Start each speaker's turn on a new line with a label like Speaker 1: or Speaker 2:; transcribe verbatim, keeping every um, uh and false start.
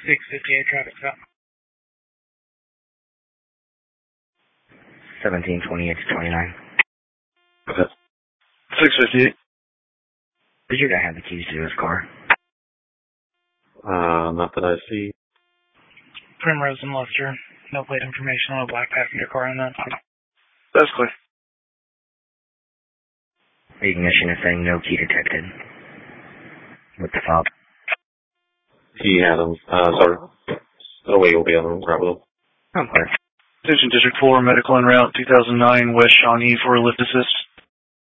Speaker 1: six fifty-eight traffic stop.
Speaker 2: seventeen twenty-eight to twenty-nine.
Speaker 3: Okay. six fifty-eight.
Speaker 2: Does your guy have the keys to his car?
Speaker 3: Uh, not that I see.
Speaker 1: Primrose and Lester. No plate information on a black passenger car on that.
Speaker 3: That's clear.
Speaker 2: Ignition is saying no key detected. With the fob.
Speaker 3: He had him. Uh, sorry. No way you'll be able to grab them.
Speaker 2: I'm clear.
Speaker 4: Attention District four, medical en route, two thousand nine West Shawnee for lift assist.